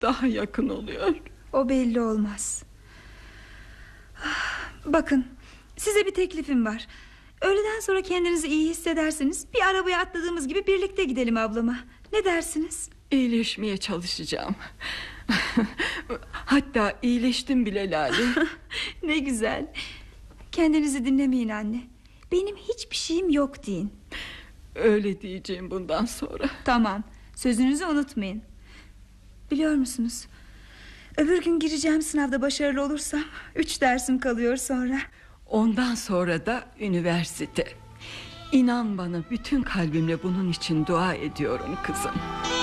daha yakın oluyor. O belli olmaz. Bakın, size bir teklifim var. Öğleden sonra kendinizi iyi hissederseniz bir arabaya atladığımız gibi birlikte gidelim ablama. Ne dersiniz? İyileşmeye çalışacağım. Hatta iyileştim bile Lale. Ne güzel. Kendinizi dinlemeyin anne. Benim hiçbir şeyim yok deyin. Öyle diyeceğim bundan sonra. Tamam, sözünüzü unutmayın. Biliyor musunuz, öbür gün gireceğim sınavda başarılı olursam 3 dersim kalıyor sonra. Ondan sonra da üniversite. İnan bana, bütün kalbimle bunun için dua ediyorum kızım.